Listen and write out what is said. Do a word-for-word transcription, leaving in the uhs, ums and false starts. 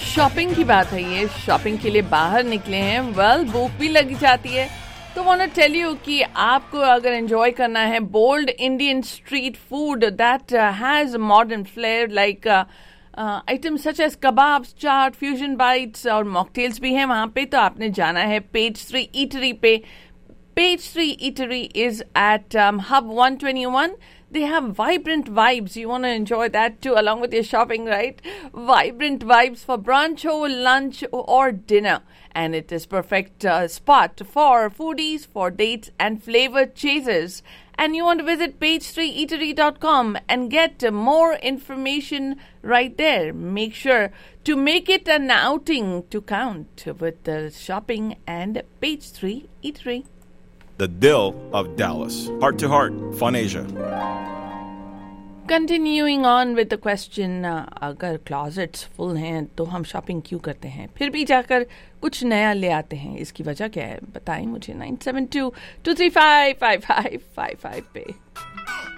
Shopping की बात है, ये शॉपिंग के लिए बाहर निकले हैं, वेल भूख भी लगी जाती है, तो वांट टू टेल यू कि आपको अगर एंजॉय करना है bold Indian street food that has modern flare like items such as kebabs, chaat, fusion bytes और मॉकटेल्स भी हैं वहाँ पे, तो आपने जाना है पेज थ्री ईटरी पे. Page three Eatery is at um, Hub one twenty-one. They have vibrant vibes. You want to enjoy that too, along with your shopping, right? Vibrant vibes for brunch or lunch or dinner. And it is perfect uh, spot for foodies, for dates and flavor chasers. And you want to visit page three eatery dot com and get uh, more information right there. Make sure to make it an outing to count with the shopping and Page three Eatery. The Dill of Dallas. Heart to Heart, Fun Asia. Continuing on with the question, uh, अगर closets full हैं तो हम shopping क्यों करते हैं, फिर भी जाकर कुछ नया ले आते हैं, इसकी वजह क्या है बताएं मुझे nine seven two two three five five five five five पे.